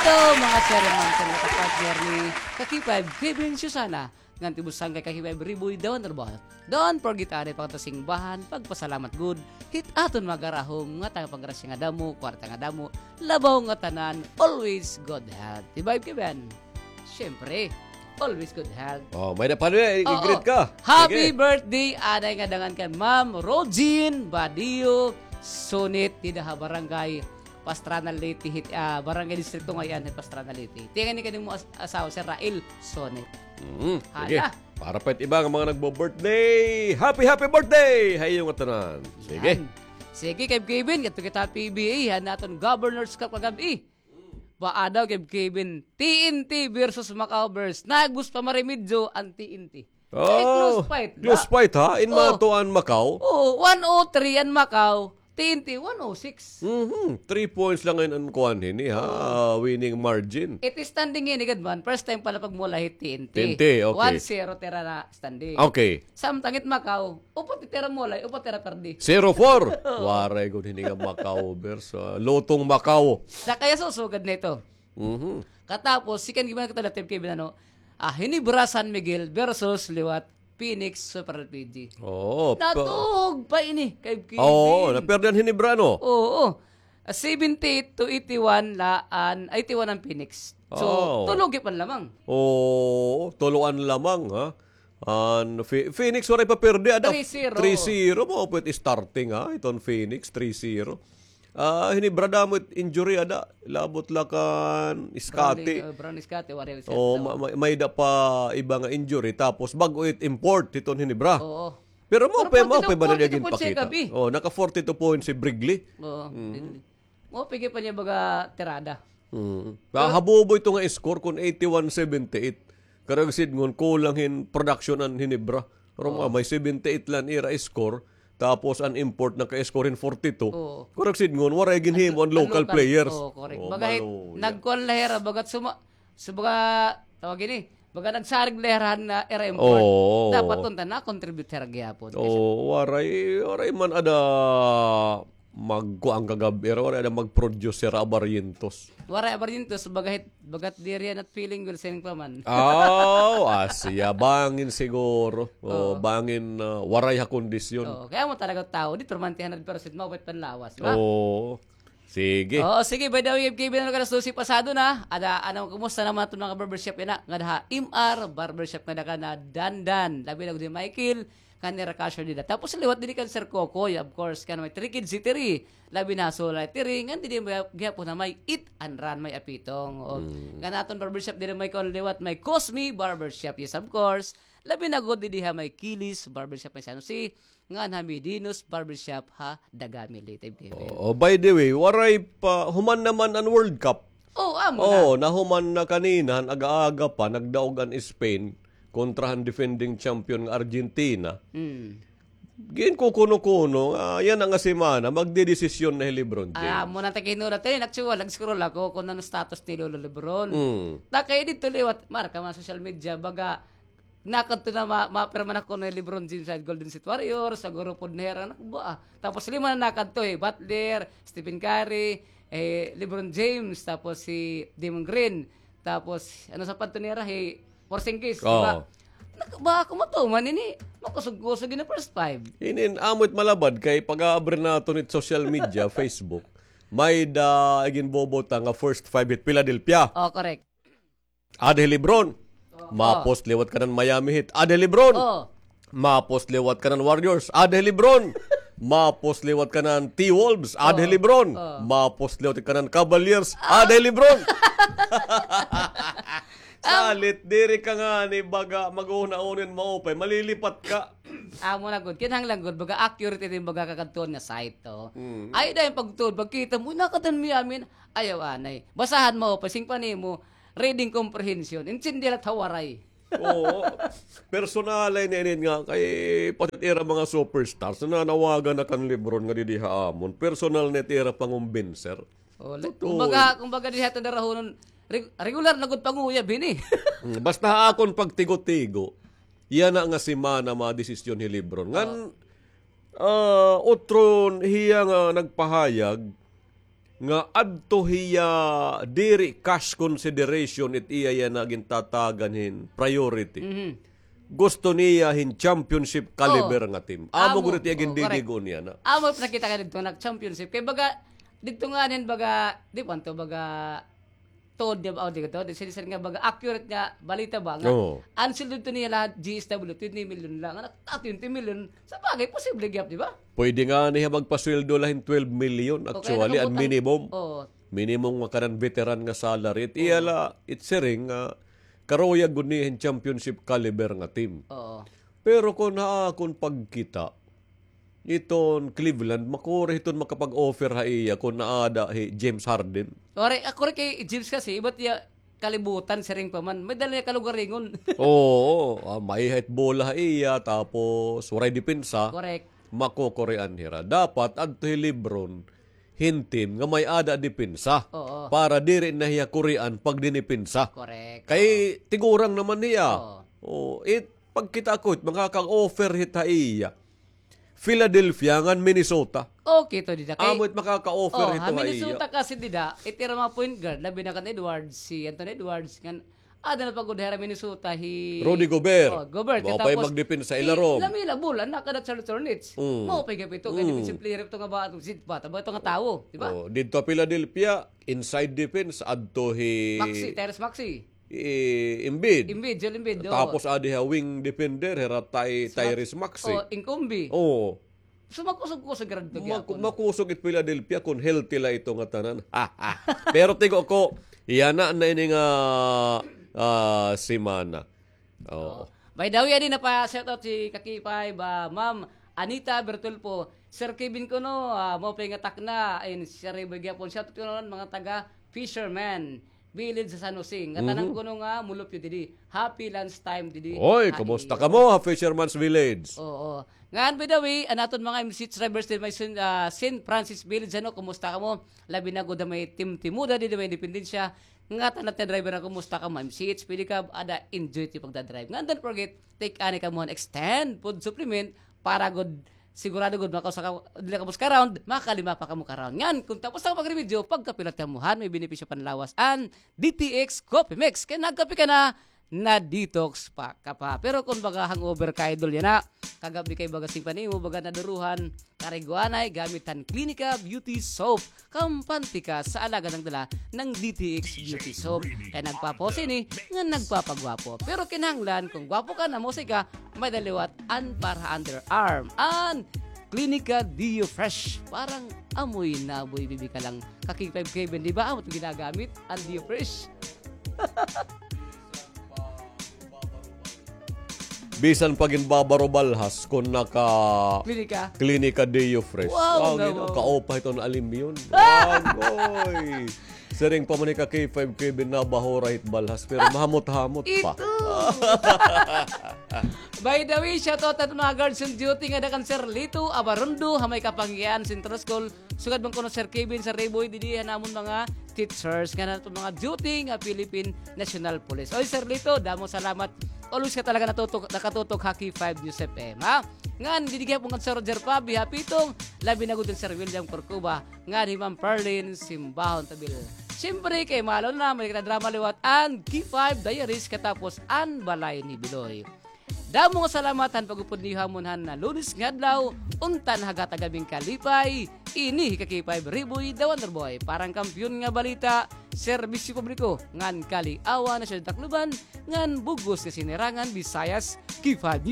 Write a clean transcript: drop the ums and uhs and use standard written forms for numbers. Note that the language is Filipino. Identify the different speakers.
Speaker 1: mga chairman sa mga partner ni Kakipay, Kevin Susana, ngan tibusang kay Kakipay ribuy daw na Don't forget ane pagtasing bahan, pagpasalamat good, hit aton magarahong nga tanga pagrasya nga damo, kwarta nga damo, labaw nga tanan, always good health. Diba, Kevin? Siyempre, always good health.
Speaker 2: Oh, may napanwi, i-greet ka.
Speaker 1: Happy
Speaker 2: Sige.
Speaker 1: birthday, anay nga dangan kay Ma'am Rogin Badio Sunit, Tidaha Barangay Pastrana Leyte, Barangay Distrito ngayon, Pastrana Leyte. Tingnan ni kanimo asawa si Rael Sonit.
Speaker 2: Sige. Para pa iba nga mga nagbo-birthday. Happy birthday! Hayong atanan. Sige.
Speaker 1: Sige, kay Kevin, kato kita PBA, naton Governor's Cup kagabi. Baadaw kay Kevin, TNT versus Macau Bears. Nagus pa marimidyo ang TNT.
Speaker 2: Oh,
Speaker 1: close fight.
Speaker 2: Close fight ha? In Matuan, Macau?
Speaker 1: Oh, 103 ang Macau. TNT 106.
Speaker 2: 3 points lang ngayon ang kuhanin ha? Winning margin.
Speaker 1: It is standing in man. First time pala pag mula hit TNT.
Speaker 2: TNT, okay.
Speaker 1: 1-0 tira na standing.
Speaker 2: Okay.
Speaker 1: Samtangit Macau, upat tira mula, upat tira perdi.
Speaker 2: 0-4. Waray kung hindi nga Macau Bears. Lotong Macau.
Speaker 1: Sa kaya susugad nito. Katapos, sikan gimana kita natin kay Binano, Hinebra San Miguel versus Liwat Phoenix Super LPG. Natug pa ini kay Kevin.
Speaker 2: Naperdan Hinebra, no?
Speaker 1: Oo. 78-81 laan, 81 ang Phoenix. So, tulog pa lamang.
Speaker 2: Tuluan lamang, ha? Phoenix, waray pa perde.
Speaker 1: 3-0.
Speaker 2: 3-0 mo, pwede starting, ha? Itong Phoenix, 3-0. Hinebra damot injury, labot lakan iskati.
Speaker 1: Brown iskati, waray.
Speaker 2: May da pa iba nga injury, tapos bago import itong Hinebra.
Speaker 1: Oo.
Speaker 2: Pero mo pa ba na naging
Speaker 1: pakita?
Speaker 2: Naka 42 points si Brigley.
Speaker 1: Oo. Mo pigi pa niya baga tirada.
Speaker 2: Habubo ito nga score kung 81-78. Karagsid ngon kulangin production an Hinebra. Pero may 78 lang ira score. Tapos an import na ka-score in 42. Karagsid ngon waray ginhim on local players.
Speaker 1: Correct. Bagay nagkuan lahera bagat subaga tawag ini. Baga nagsarig leherahan na era import. Dapat tunta na contribute gyapon.
Speaker 2: Waray man ada magkuang kagabi, waray ada mag-produce si Abarientos.
Speaker 1: Waray Abarientos bagat dirian at feeling will sending pa man.
Speaker 2: Asya bangin siguro. Bangin waray ha kondisyon.
Speaker 1: Kaya mo talaga tao di permantihan 100% mawait panlawas, ba?
Speaker 2: Sige.
Speaker 1: Sige, by the way, kaibigan na susi pasado na. Kumusta naman ito mga barbershop na? Nga daha, MR, barbershop na na Dandan. Labi na di Michael, kanira kasyo nila. Tapos liwat din kan Sir Kokoy, of course, kan may 3 kids si Tiri. Labi na sulay Tiri, nga di po na may eat and run, may apitong. Nga naton barbershop din may kon liwat, may Cosme Barbershop, yes, of course. Labi na god di ha may Kilis Barbershop, may Sanusi. Nga nami Dinos Barbershop ha Dagami Leyte.
Speaker 2: By the way, waray pa human naman ang World Cup.
Speaker 1: Amo na.
Speaker 2: Nahuman na kanina, aga-aga pa nagdaog ang Spain kontra ang defending champion ng Argentina. Gin ko kuno-kuno, yan ang semana magdedesisyon na LeBron James.
Speaker 1: Muna tayo kinura tayo, nag-scroll ako kung ano status ni Lolo LeBron. Takay dito liwat, marka mga social media, baga nakanto na ma-perman ako na LeBron James sa Golden State Warriors, sa grupo na Tapos 5 na nakanto Butler, Stephen Curry, LeBron James, tapos si Damon Green, tapos ano sa panto nera, Porzingis, diba? Baka kumatuman ini, makusog-kusog na first 5.
Speaker 2: Amot malabad kay pag-aabri nato ni social media, Facebook, may agin bobota nga first 5 hit Philadelphia.
Speaker 1: Correct.
Speaker 2: Ade LeBron. Mapost liwat ka ng Miami Heat. Ade LeBron. Mapost liwat ka ng Warriors. Ade LeBron. Mapost liwat ka ng T-Wolves. Ade LeBron. Mapost liwat ka ng Cavaliers. Ade LeBron. Salit, diri ka nga ni baga mag-una-unin maupay. Malilipat ka.
Speaker 1: Amo na good. Kinahang lang good. Baga accurate din baga kakantuan nga site to. Ay dahil pagtuod. Pagkita mo, nakatan mo yamin. Ayaw anay. Basahan mo, pasing pa mo. Reading comprehension. Insindi at hawaray.
Speaker 2: Personalay na nga kay patitira mga superstars na nanawagan na kan LeBron nga di haamon. Personal na tira pangumbinser.
Speaker 1: Kumbaga di hata na rahonon regular na gud panguya bini.
Speaker 2: Basta akon pagtigo-tigo. Yan na nga semana desisyon ni LeBron. Ngan otron hiya nga nagpahayag nga adto hiya diri cash consideration it iya yan naging tataganhin priority. Gusto niya hin championship caliber nga team. Amo gud ti agin didigon niya na.
Speaker 1: Amo nakita ka dito nag-championship kay baga dito nga nin baga di panto baga tod di ba di to sinisan nga baga accurate nga balita ba nga ang sweldo dito niya lahat GSW 20 million lang at 20 million sa bagay posible gyap di ba?
Speaker 2: Pwede nga niya magpasweldo lahin 12 million actually ang minimum. Minimum nga kanan veteran nga salary. Iyala it's ring karoya gud niya hin championship caliber nga team. Pero kung kung pagkita iton Cleveland makore iton makapag-offer ha iya kung naada James Harden.
Speaker 1: Ako kay James kasi iba't ya kalibutan sa ring pa man. May dala niya kalugaringon.
Speaker 2: Oo, may hit bola ha iya tapos waray depensa.
Speaker 1: Correct.
Speaker 2: Makokorean hira. Dapat adto LeBron hintim nga may ada depensa para diri na hiya Korean pag dinipinsa.
Speaker 1: Correct.
Speaker 2: Kay tigurang naman niya. Pagkita ko makaka-offer hit ha iya. Philadelphia ngan Minnesota.
Speaker 1: Okay to dida kay.
Speaker 2: Amot makaka-offer ito
Speaker 1: Minnesota kasi dida itira mga point guard labi na kan Edwards si Anthony Edwards kan ada na pagod hera Minnesota
Speaker 2: Rudy Gobert.
Speaker 1: Gobert
Speaker 2: Mao pay magdepensa sa ilarom.
Speaker 1: Lamila bulan nakadat sa Hornets. Mao pay gapito kay defensive player ito nga ba sit bata ba ito nga tawo, di ba?
Speaker 2: Dito Philadelphia inside defense adto
Speaker 1: Terrence Maxey.
Speaker 2: Embiid.
Speaker 1: Joel Embiid.
Speaker 2: Tapos adi wing defender hera Tyrese Maxey.
Speaker 1: Inkumbi. So makusog ko sa grad to
Speaker 2: makusog it Philadelphia kung healthy la ito nga tanan. Pero tigo ko iyana na ini nga simana.
Speaker 1: By the way, na pa shout out si Kakipay ba Ma'am Anita Bertulpo. Sir Kevin ko no, mo pay nga takna in Sir Gyapon. Shout out ko non mga taga Fisherman Village sa San Jose. Tanang ko no nga mulop yun didi. Happy lunch time didi.
Speaker 2: Oy, kumusta ka mo, Fisherman's Village?
Speaker 1: Oo. Ngan by the way, anaton mga MC drivers din may St. Francis Village ano, kumusta ka mo? Labi na gud may team timuda didi may independensya. Nga tanat na driver na kumusta ka mo MCH, pwede ka ada enjoy ti pagdadrive. Nga don't forget, take ani ka mo extend food supplement para good sigurado good makaw sa dili ka ka round, makalima pa kamo ka round. Ngan kung tapos na mag-review, pagkapilat ka muhan may benepisyo panlawas an DTX Coffee Mix. Kaya nagkape ka na detox pa ka pa. Pero kung baga hangover ka idol yan na, kagabi kay baga simpani mo, baga naduruhan, kariguanay, gamitan Clinica Beauty Soap. Kampante ka sa alaga ng dala ng DTX Beauty Soap. Kaya nagpaposini, nga nagpapagwapo. Pero kinahanglan, kung gwapo ka na musika, may daliwat an para underarm. An Clinica Dio Fresh. Parang amoy na boy, bibi ka lang. Kaking 5 Kevin, di ba? Amo ito ginagamit, an Dio Fresh.
Speaker 2: Bisan pagin babaro balhas kung naka Clinica Deo Fresh.
Speaker 1: Wow,
Speaker 2: kaupa ito na alim yun. Wagoy. Sering pa man ka K5 Kevin na bahora hit balhas pero mahamot-hamot pa.
Speaker 1: By the way, shoutout at mga guards on duty nga dakan Sir Lito Abarundo hamay kapanggian Central School. Sugad bang kuno Sir Kevin sa Reboy didi namon mga teachers nga nato mga duty nga Philippine National Police. Oy Sir Lito, damo salamat. Always ka talaga nakatutok Hockey 5 News FM, ha? Ngan, didigyan po nga Sir Roger Pabi, hapitong, labi na gudin Sir William Corcuba, ngan, ni Ma'am Perlin, Simbahon Tabil. Siyempre, kay malo na, may drama liwat, and K5 Diaries, katapos, an Balay ni Biloy. Damo nga salamatan pagupod ni hamonhan na Lunes ngadlaw untan hagata gabing kalipay ini K5 Riboy the Wonder Boy parang kampiyon nga balita serbisyo publiko ngan kali awa na siya takluban ngan bugos kasi nirangan Visayas K5